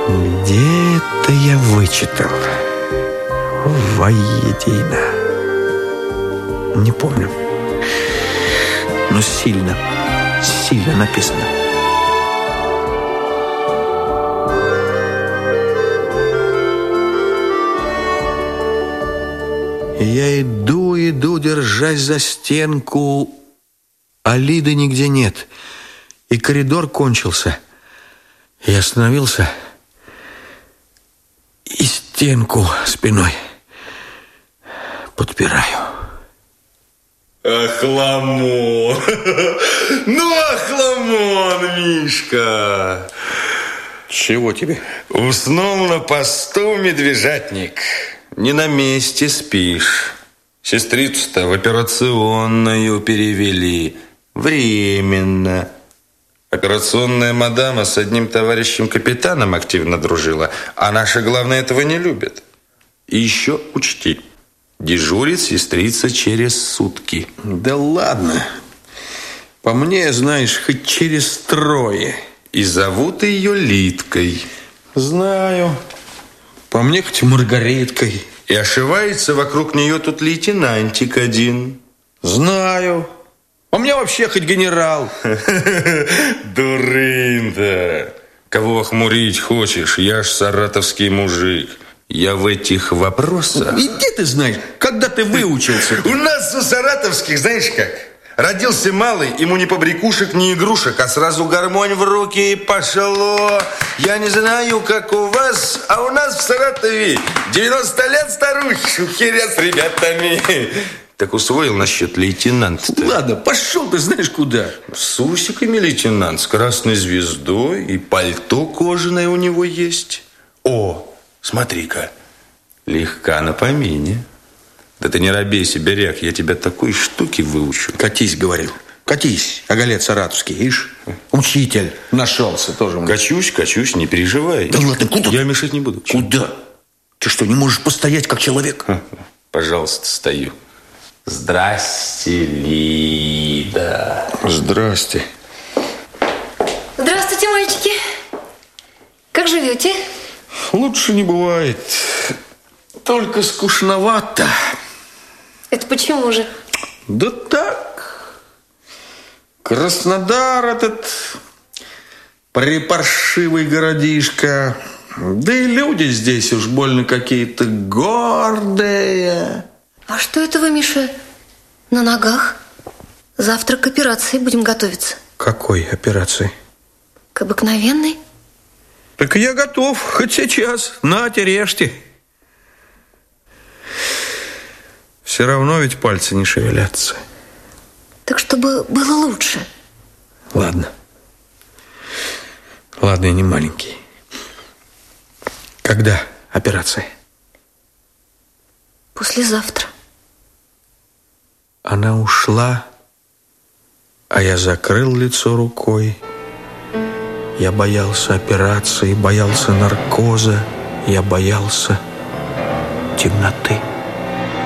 Где это я вычитал? Воедино. Не помню. Но сильно написано. И я иду, держась за стенку, а Лиды нигде нет. И коридор кончился. Я остановился и стенку спиной подпираю. Охламон! Ну, охламон, Мишка! Чего тебе? Уснул на посту, медвежатник. Не на месте спишь. Сестрицу-то в операционную перевели. Временно. Операционная мадама с одним товарищем капитаном активно дружила, а наши, главное, этого не любят. И еще учти, дежурит сестрица через сутки. Да ладно. По мне, знаешь, хоть через трое. И зовут ее Лидкой. Знаю. По мне, хоть Маргариткой. И ошивается вокруг нее тут лейтенантик один. Знаю. У меня вообще хоть генерал. Дурында. Кого охмурить хочешь? Я ж саратовский мужик. Я в этих вопросах... Иди ты знаешь, когда ты выучился? У нас у саратовских, знаешь как? Родился малый, ему ни побрякушек, ни игрушек, а сразу гармонь в руки и пошло. Я не знаю, как у вас, а у нас в Саратове 90 лет старухи шухерят с ребятами. Так усвоил насчет лейтенанта-то. Ладно, пошел ты знаешь куда. С усиками лейтенант, с красной звездой, и пальто кожаное у него есть. О, смотри-ка, легка на помине. Да ты не робейся, Беряк, я тебя такой штуки выучу. Катись, говорю, катись, оголец саратовский, ишь. Учитель нашелся тоже. Качусь, не переживай. Да ладно, куда? Я мешать не буду. Куда? Ты что, не можешь постоять как человек? Пожалуйста, стою. Здрасте, Лида. Здрасте. Здравствуйте, мальчики. Как живете? Лучше не бывает. Только скучновато. Это почему же? Да так. Краснодар этот припаршивый городишко. Да и люди здесь уж больно какие-то гордые. А что это вы, Миша, на ногах? Завтра к операции будем готовиться. Какой операции? К обыкновенной? Так я готов, хоть сейчас. Нате, режьте. Все равно ведь пальцы не шевелятся. Так чтобы было лучше. Ладно. Ладно, я не маленький. Когда операция? Послезавтра. Она ушла, а я закрыл лицо рукой. Я боялся операции, боялся наркоза, я боялся темноты.